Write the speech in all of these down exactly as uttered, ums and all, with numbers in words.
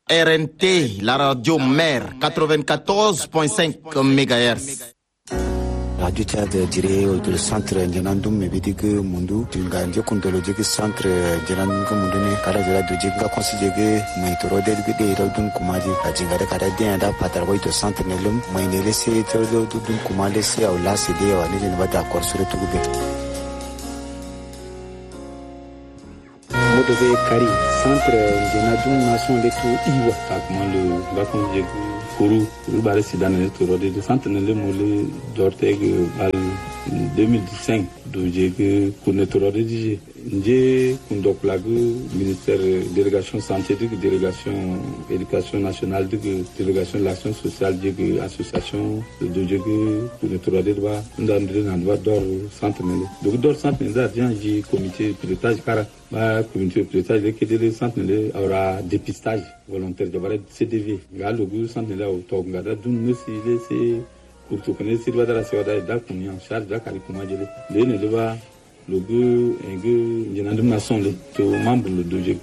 R N T, la radio mère, quatre-vingt-quatorze virgule cinq mégahertz. Radio Tchad dire du centre Njanandum Mebidig Mundu, Tinga Kundologic centre Jananga Munduni, Karazara Dujinga Consigue, Maitoro de Rodun Kumadi, Ajingara Karadia, Patarway to Santanelum, Mainelese, Todo Dudun Kumalese, or last day or Nijin Vada Corsura to be. Modove Kari, centre Janadum Nation de Tu Iwa, Takmalu, Bakon Kuru, Rubare Sidane to Rode, the Santanele Mole, Dorteg, Al deux mille cinq, do Jég, Kunetorode, Nje, Kundoplagu, ministère délégation scientifique, délégation éducation nationale, délégation de l'action sociale, Jég, association de Jég, Kunetorode, Ndandre, Nandwa, Dor, Santanele. Donc, Dor Santanele, J, comité pilotage, Kara. Le comité de pilotage de Kédélé Santenele aura dépistage volontaire de barre C D V. Le goût Santenele au Tongada, d'où nous c'est pour tout connaître, c'est de la Sévada d'Akuni en charge d'Akarikuma Djele. Le ne va le goût un goût, il y en a deux nations, les membres de Djeke,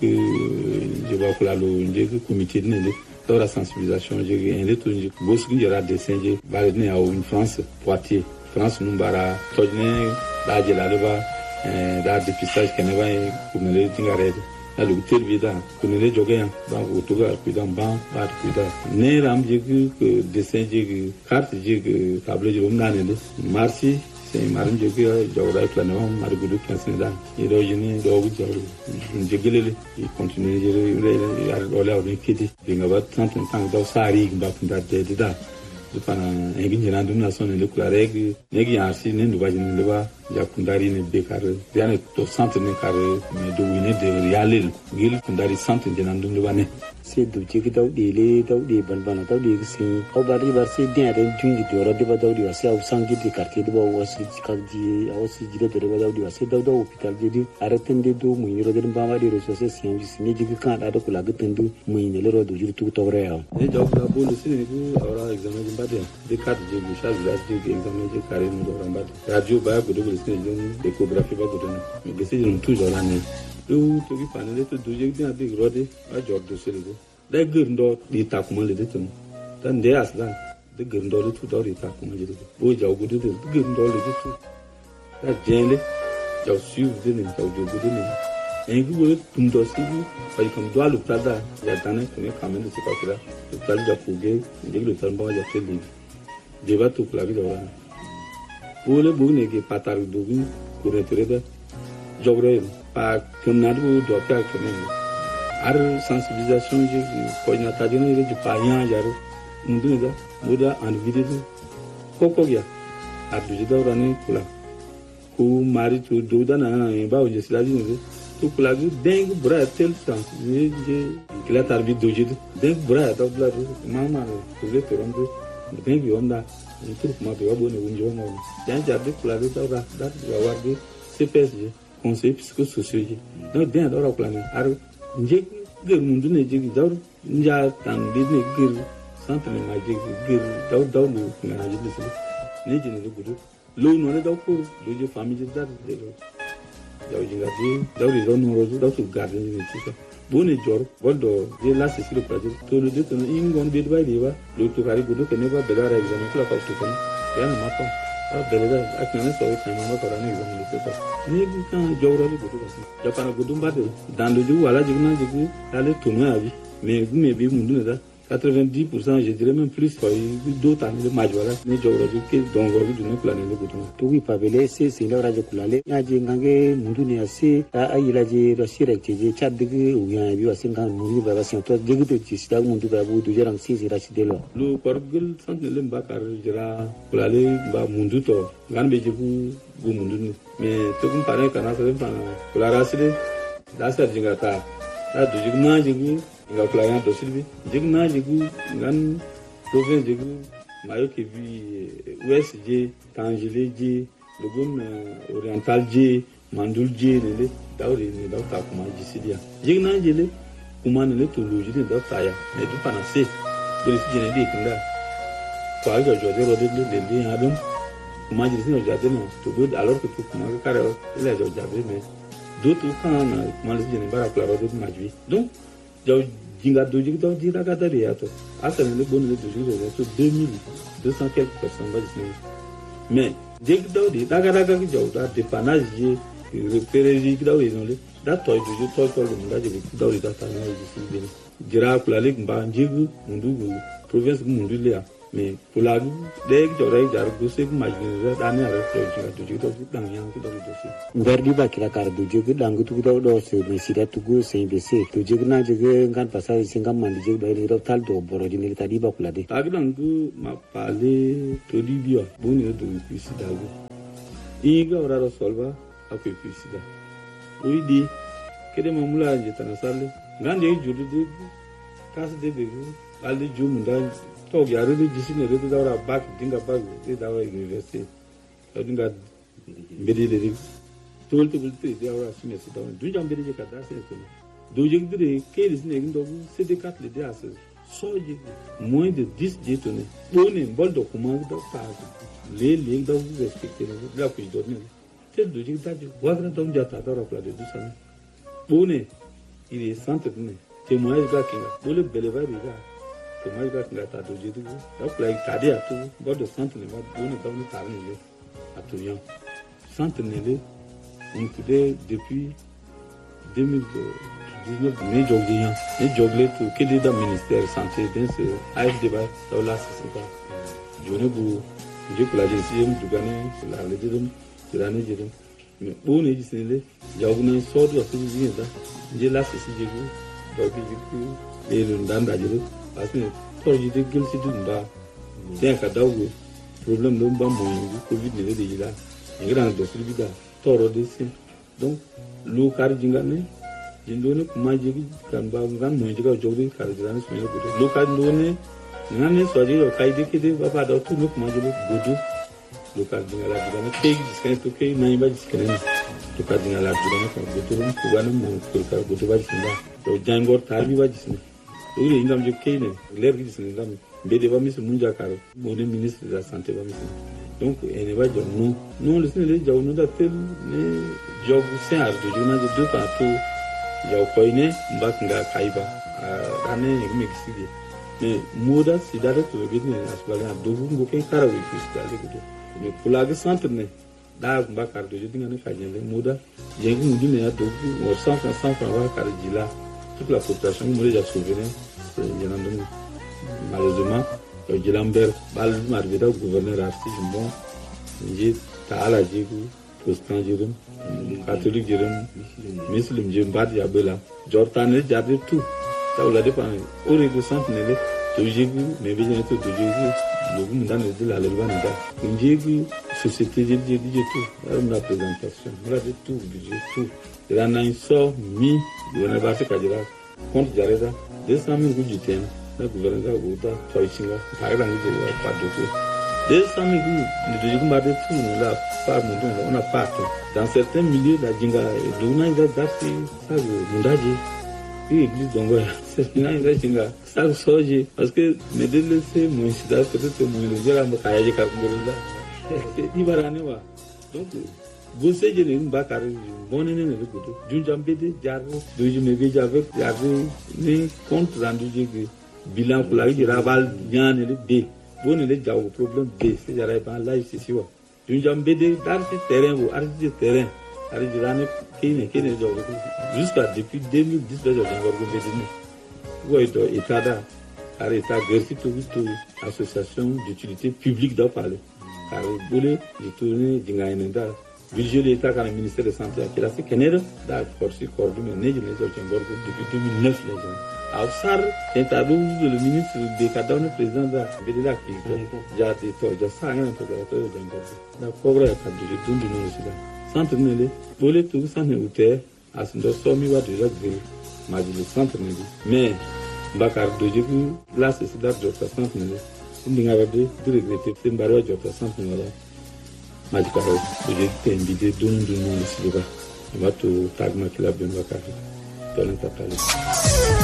je vois que là le comité de Nélé, dans la sensibilisation, j'ai un lettre, Bosque, il y aura des singes, Baléné à une France, Poitiers, France, Numbara, Tojne, là, j'ai la leva. Da dépistage qu'il n'y a pas pour nous les tingarer. Là, le tel vida, pour nous les joguer, bah, au toga, cuidant, bah, bah, cuidant. Né ram jigu que dessin jigu, carte jigu, table jigu, n'anende. Marci, c'est marin jigu, jogra planéo, marigudu quinze ans. Il est originaire d'Ogu jogru. Jigulele, il continue, il a olé au Nikiti. Il n'a pas tant de temps dans sa rigue, bah, pour d'aller dedans. Pana engi njana dum na sonne le kula reg negi arsi ne nduba jini leba ya kundari ne bekar diane to centre ne kar me do wine de realil gil kundari centre njana dum leba ne c'est do jigi daw de le daw de ban ban daw de si au bari bar c'est bien den jungi do ro de ba daw de wasi au sangi de quartier de ba wasi kaldi wasi jide de ba daw de wasi daw daw hôpital de arrêten de do mu yiro de ba ma de ressources scientifiques ne jigi kan da kula gatendu mu ne le ro do jiri tu to re ya e daw la bolu si ne ku awra examen de cadre de bouchage de examen de carré nous doramba radio ba go de de échographie ba go de mais que c'est nous toujours là né tout to bi panel to doje bien avec rodé a job de celle de da gurndo di ta kuma le de ton tan de aslan de gurndo le tout dori ta kuma je de bo jaw go de gurndo le de tout da jende jaw suivre de ne jaw go de ne en go tum do si bi comme doit le tada ya tane ko ne kamen de c'est pas là le tada ja fugue de le tamba ja fait livre débat tout la vie là pour le bon et que patar dogu pour être jogre pas comme n'a do do ka comme ar sensibilisation je coordinateur de ne de pas rien jaro mundu da muda en vidéo koko ya ar du da rani kula ku mari tu do da na ba o je sila ji ne tu kula du deng bra tel sens je je kila tar bi do je deng bra da bla mama ku le toronto ben bi onda ni tout ma be wabo ne wunjo mo dan jarde kula do da da wa warde C P S G conseil psychosocial donc bien dans la plan ar nje gër mundu ne jigi daw nja tan de ne gër centre ne ma jigi gër daw daw lu na jigi ci ne jini ne gudu lo no ne daw ko do je famille da de lo daw jinga di daw di do no rozu daw su garde ni ci ko bone jor bodo je la ci le projet to le de to ingon be bay di ba lo to kari gudu ke ne ba be da examen ko la ko to ko ya na ma ko beleza akana so e tama ma para ne examen le ko ni kan jawra le gudu ko ja pana gudu ba de dan do ju wala jigna jigu ale to no abi mais vous me bi mundu da quatre-vingt-dix pour cent je dirais même plus quoi d'autres années de majora ne jawra ju ke donc go du ne plan le gudu to wi pa bele se se la rajo kulale ya je ngange mundu ne ase a ayila je rasire ke je chat de u ya bi wasin kan mundu ba wasin to de gudu ci sta mundu ba bu du jaram si si raside lo lu korgul sant le mbakar jira kulale ba mundu to gan be je bu bu mundu ni mais to kum pare kana se pa kula raside da sa jinga ta da du jigna jigu nga playa do silbi jigna jigu ngan province jigu mayo ke vi ouest je tangile je le gom oriental je mandul je ne dawri ne daw ta kuma jisidia jigna jele kuma ne to loji ne daw ta ya ne du pana se do si je ne de kinda kwa ga jo de ro de de de adam kuma jisi no jade no to do alors que tout kuma ka kare le jo jade mais d'autres quand kuma je ne bara kula ro de majui donc jaw jinga doji to jira kata ya to asa ne bon le doji le to deux mille deux cents quelques personnes ba disne mais jig do di daga daga ki jaw da dépannage je repérer ji ki daw ils le da to doji to to le munda je ki daw da ta na ji si ben jira kula le mba njigu mundu province mundu le mais pour la dès que j'aurais déjà reçu que m'imaginer d'année à réfléchir tout de suite dans rien que dans le dossier verdi ba kila kar du jegu dangu tu do do se me sida tu go se be se tu jegu na jegu ngan pasa singa mandi jegu ba ni tal do boro di ni tadi ba kula de tag dangu ma parler to di bio boni do ku sida go iga ora ro solva a ku ku sida oui di kede mamula je tanasale ngande judu de kas de be ali jumunda to gyara da jisi ne da daura bak dinga bak da daura university da dinga mbedi de to to to da daura sime se daura du jam mbedi ka da se to do jig de ke dis ne ndo se de kat le de ase so jig moins de dix de to ne bone bol document da pa le le da vous respecter ne la ku do ne te do jig da ji wa da dom jata da ra de du sa bone il est centre ne témoignage ga kinga bole beleva riga moi je vais te dire que donc là il t'a dit à tout god de centre ne va donner dans le terrain là à tout bien centre ne on peut depuis deux mille dix-neuf mais jogé et jogé tout que des ministère santé dans ce A F D ba dans la c'est pas je ne vous je pour la gestion du gagner la le dire de l'année de mais on est ici là jogé sort de ce qui est là je là c'est je vous donc du et le ndanda je parce que pour y de gel ci dunda c'est ka dawo problème do ba mo yi covid ne de yi la ngira do sul bi da toro de ci donc lu kar jinga ne jindo ne kuma je kan ba ngan mo jiga jogri kar jana so ne gudu lu kar do ne nan ne so je kai de ke de ba ba do tu lu kuma je gudu lu kar jinga la jiga ne ke ji sai to ke na ba ji skene lu kar jinga la jiga ne ko gudu ku ga ne mo ko kar gudu ba ji da to jangor tar bi ba ji ne oui indam je kene l'air qui se ndam bede ba mis munja karo mon ministre de la santé ba mis donc ene ba jo non non le sene le jaw no da tel ne job sen ar de jona de deux partout jaw koine mbak nga kaiba ane mi kisidi mais moda si dara to be ne asbala do ngo ken kara wi fiscal de mais pour la centre ne da mbak ar de jona ne kajele moda yengu ngi ne do o cent francs wa kar jila toute la population me déjà souvenu malheureusement le Lambert bal marveda gouverneur arti bon j'ai taala jigu postan jirum catholique jirum muslim jirum bad ya bela jortan jade tout ça la dépend au régo centre ne to jigu me be ne to jigu logu ndan de la lelwa nda jigu société jigu jigu tout la présentation la de tout budget tout la nan so mi on va se kajira compte jareda deux cent mille budget la gouverneur oda toisinga tagra ngi de pas de tout deux cent mille de jigu ma de tout la pas mon on a pas dans certains milieux la jinga dona ida dati ça mundaji église dongo c'est na ida jinga ça soje parce que me de laisser mon sida peut-être mon le jara ma kaya ka ngorla ni barane wa donc Gose je ne ba kar bonne ne ne ko junjam bede jar do je me be jave jar ni compte rendu je bilan pour la rabal ñane le be bonne le jaw problème be c'est jara ba live c'est siwa junjam bede dar ci terrain ou arti terrain ari jirane kene kene jaw jusqu'à depuis deux mille dix ba jaw ngor bede ni woy do etada ari ta gerti to to association d'utilité publique da parler car boule de tourner dinga inenda budget de l'État quand le ministère de la Santé a fait Canada, da force coordonné né de les autres depuis deux mille neuf les gens. Alors ça, c'est à le ministre de Cadavre président de la qui j'ai été toi, j'ai ça un peu de la da pauvre à cadre de tout le monde. Centre nele, volé tout ça ne outé, à ce que somi va déjà grille, m'a dit le centre nele. Mais Bakar de Jésus, là c'est ça de centre nele. On a regardé, de regretter, c'est barrage de centre nele. Majikaro, j'ai été invité d'un de nous ici là-bas. On va tout tagma qui l'a bien bakar. Dans le tapalé.